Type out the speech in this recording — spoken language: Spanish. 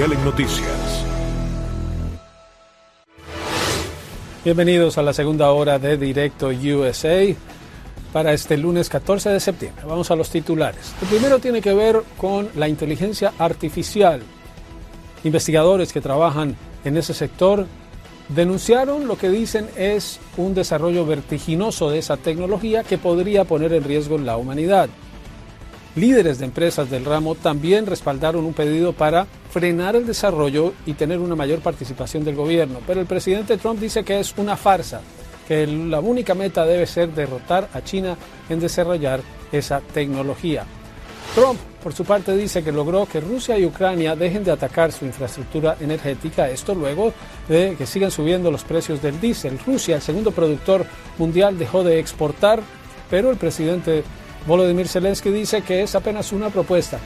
Especial en Noticias. Bienvenidos a la segunda hora de Directo USA para este lunes 14 de septiembre. Vamos a los titulares. El primero tiene que ver con la inteligencia artificial. Investigadores que trabajan en ese sector denunciaron lo que dicen es un desarrollo vertiginoso de esa tecnología que podría poner en riesgo la humanidad. Líderes de empresas del ramo también respaldaron un pedido para frenar el desarrollo y tener una mayor participación del gobierno. Pero el presidente Trump dice que es una farsa, que la única meta debe ser derrotar a China en desarrollar esa tecnología. Trump, por su parte, dice que logró que Rusia y Ucrania dejen de atacar su infraestructura energética, esto luego de que sigan subiendo los precios del diésel. Rusia, el segundo productor mundial, dejó de exportar, pero el presidente Volodymyr Zelensky dice que es apenas una propuesta